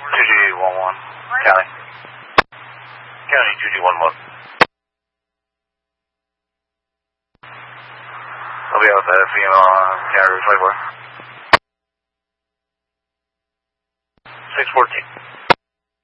2G11, County. County 2G11. I'll be out with that female on County Route 24. 614.